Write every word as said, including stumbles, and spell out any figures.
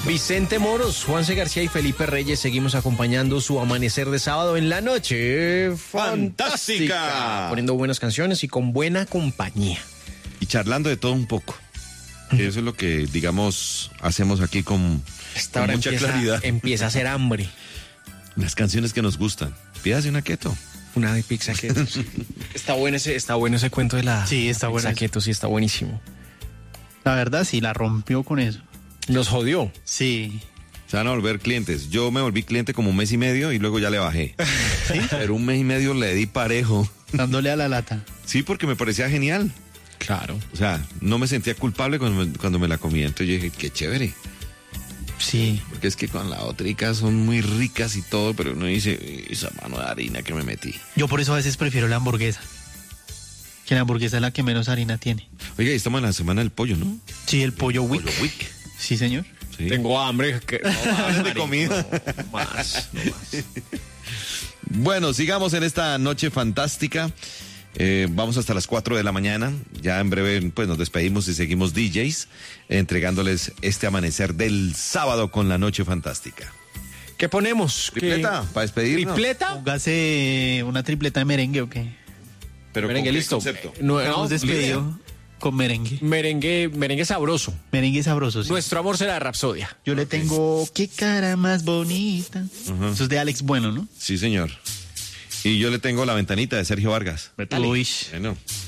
Vicente Moros, Juanse García y Felipe Reyes, seguimos acompañando su amanecer de sábado en la noche fantástica, fantástica. poniendo buenas canciones y con buena compañía. Y charlando de todo un poco. Eso es lo que, digamos, hacemos aquí con, Esta con hora mucha empieza, claridad. empieza a hacer hambre. Las canciones que nos gustan. Pídase una keto. Una de pizza keto. Sí. Está bueno ese, está bueno ese cuento de la Sí, está pizza bueno. keto, sí, está buenísimo. La verdad, sí, la rompió con eso. Nos jodió. Sí. Se van a volver clientes. Yo me volví cliente como un mes y medio y luego ya le bajé. ¿Sí? Pero un mes y medio le di parejo. Dándole a la lata. Sí, porque me parecía genial. Claro. O sea, no me sentía culpable cuando me, cuando me la comía. Entonces yo dije, qué chévere. Sí. Porque es que con la otrica son muy ricas y todo, pero uno dice, esa mano de harina que me metí. Yo por eso a veces prefiero la hamburguesa. Que la hamburguesa es la que menos harina tiene. Oiga, y estamos en la semana del pollo, ¿no? Sí, el pollo wick. Pollo Week. Sí, señor. Sí. Tengo hambre. Que... No, más, de comida. No, más, no más. Bueno, sigamos en esta noche fantástica. Eh, vamos hasta las cuatro de la mañana. Ya en breve pues nos despedimos y seguimos D Js entregándoles este amanecer del sábado con la noche fantástica. ¿Qué ponemos? ¿Tripleta? ¿Qué? ¿Para despedirnos? ¿Tripleta? Póngase una tripleta de merengue o qué. Pero Merengue, ¿con qué listo. concepto? No, Hemos no, despedido con merengue. Merengue, merengue sabroso. Merengue sabroso, sí. Nuestro amor será Rapsodia. Yo le tengo qué cara más bonita. Ajá. Eso es de Alex Bueno, ¿no? Sí, señor. Y yo le tengo La Ventanita de Sergio Vargas. Uy. Bueno.